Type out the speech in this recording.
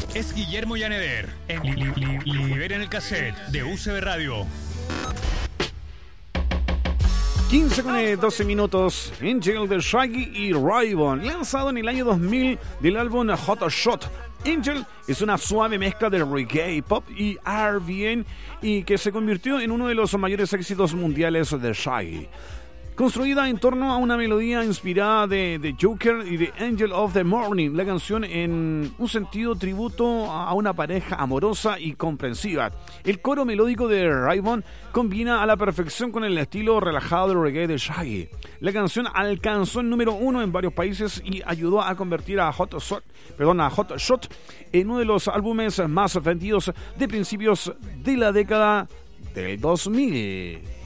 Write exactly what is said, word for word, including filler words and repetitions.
Es Guillermo Yaneder en li, li, li, Liberen el Cassette de U C B Radio. quince con doce minutos. Angel de Shaggy y Rayvon, lanzado en el año dos mil del álbum Hot Shot. Angel es una suave mezcla de reggae, pop y R B N y que se convirtió en uno de los mayores éxitos mundiales de Shaggy. Construida en torno a una melodía inspirada de The Joker y de Angel of the Morning, la canción en un sentido tributo a una pareja amorosa y comprensiva. El coro melódico de Rayvon combina a la perfección con el estilo relajado del reggae de Shaggy. La canción alcanzó el número uno en varios países y ayudó a convertir a Hot Shot, perdón, a Hot Shot en uno de los álbumes más vendidos de principios de la década del dos mil.